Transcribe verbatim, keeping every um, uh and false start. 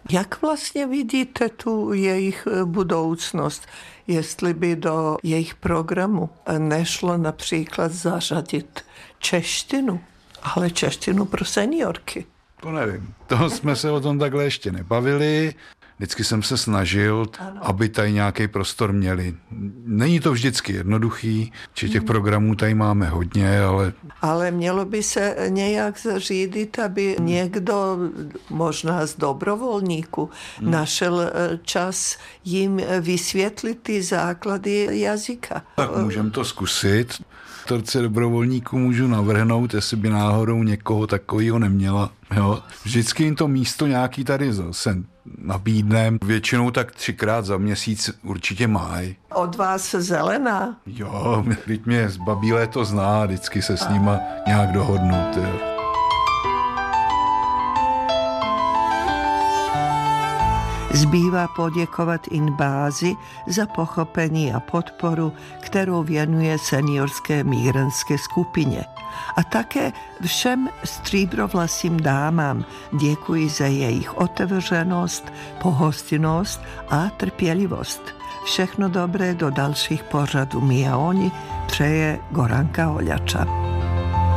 Jak vlastně vidíte tu jejich budoucnost? Jestli by do jejich programu nešlo například zařadit češtinu, ale češtinu pro seniorky? To nevím. To jsme se o tom takhle ještě nebavili. Vždycky jsem se snažil, ano. aby tady nějaký prostor měli. Není to vždycky jednoduchý, či těch programů tady máme hodně, ale... Ale mělo by se nějak zařídit, aby někdo, možná z dobrovolníků, hmm. našel čas jim vysvětlit ty základy jazyka. Tak můžeme to zkusit. Torce dobrovolníků můžu navrhnout, jestli by náhodou někoho takového neměla. Jo. Vždycky jim to místo nějaký tady zase nabídnem. Většinou tak třikrát za měsíc určitě mají. Od vás Zelená? Jo, teď mě z Babílé to zná, vždycky se s nima nějak dohodnout. Jo. Zbývá poděkovat Inbázi za pochopení a podporu, kterou věnuje seniorské migranské skupině. A také všem stříbrovlasým dámám děkuji za jejich otevřenost, pohostinnost a trpělivost. Všechno dobré do dalších pořadů Mi a oni přeje Goranka Oljača.